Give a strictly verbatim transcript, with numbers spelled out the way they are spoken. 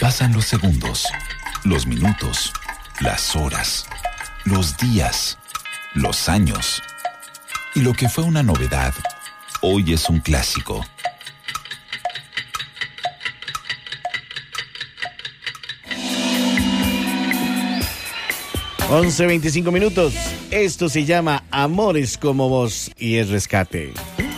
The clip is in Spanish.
Pasan los segundos, los minutos, las horas, los días, los años. Y lo que fue una novedad, hoy es un clásico. once veinticinco minutos. Esto se llama Amores como Vos y es Rescate.